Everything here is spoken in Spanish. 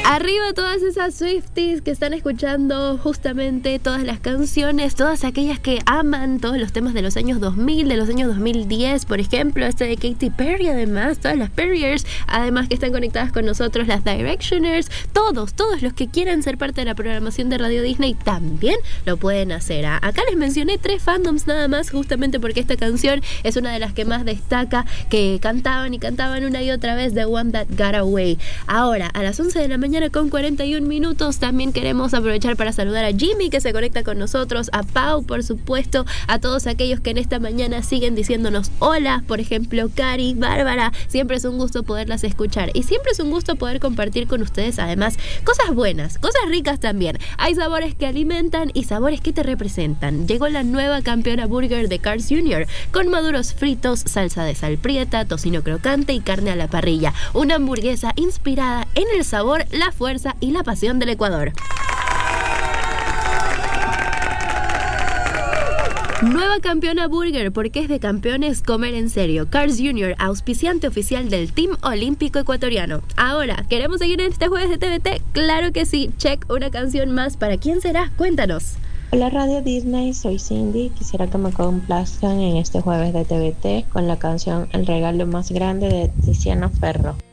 Arriba todas esas Swifties que están escuchando justamente todas las canciones, todas aquellas que aman todos los temas de los años 2000, de los años 2010, por ejemplo, este de Katy Perry, además, todas las Perriers, además que están conectadas con nosotros, las Directioners, todos los que quieran ser parte de la programación de Radio Disney también lo pueden hacer. Acá les mencioné 3 fandoms nada más, justamente porque esta canción es una de las que más destaca, que cantaban una y otra vez, The One That Got Away. Ahora, a las 11 de la mañana con 41 minutos, también queremos aprovechar para saludar a Jimmy, que se conecta con nosotros, a Pau, por supuesto, a todos aquellos que en esta mañana siguen diciéndonos hola, por ejemplo, Cari, Bárbara. Siempre es un gusto poderlas escuchar y siempre es un gusto poder compartir con ustedes, además, cosas buenas, cosas ricas también. Hay sabores que alimentan y sabores que te representan. Llegó la nueva campeona burger de Carl's Jr. con maduros fritos, salsa de sal prieta, tocino crocante y carne a la parrilla. Una hamburguesa inspirada en el sabor, la fuerza y la pasión del Ecuador. Nueva campeona burger, porque es de campeones comer en serio. Carl's Jr., auspiciante oficial del Team Olímpico Ecuatoriano. Ahora, ¿queremos seguir en este jueves de TVT? Claro que sí. Check, una canción más. ¿Para quién será? Cuéntanos. Hola Radio Disney, soy Cindy. Quisiera que me complazcan en este jueves de TVT con la canción El regalo más grande de Tiziano Ferro.